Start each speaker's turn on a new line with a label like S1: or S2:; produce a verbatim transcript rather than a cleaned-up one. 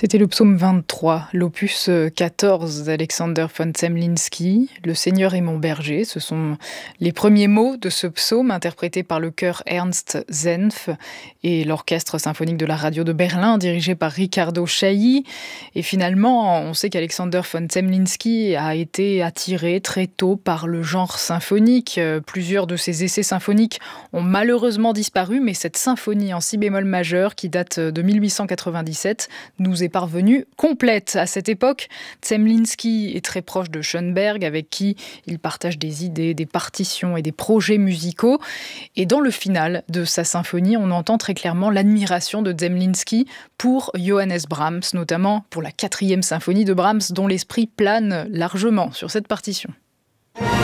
S1: C'était le psaume vingt-trois, l'opus quatorze d'Alexander von Zemlinsky, « Le Seigneur est mon berger ». Ce sont les premiers mots de ce psaume interprété par le chœur Ernst Senf et l'orchestre symphonique de la radio de Berlin dirigé par Riccardo Chailly. Et finalement, on sait qu'Alexander von Zemlinsky a été attiré très tôt par le genre symphonique. Plusieurs de ses essais symphoniques ont malheureusement disparu, mais cette symphonie en si bémol majeur qui date de mille huit cent quatre-vingt-dix-sept nous est parvenue complète. À cette époque, Zemlinsky est très proche de Schoenberg, avec qui il partage des idées, des partitions et des projets musicaux. Et dans le final de sa symphonie, on entend très clairement l'admiration de Zemlinsky pour Johannes Brahms, notamment pour la quatrième symphonie de Brahms, dont l'esprit plane largement sur cette partition.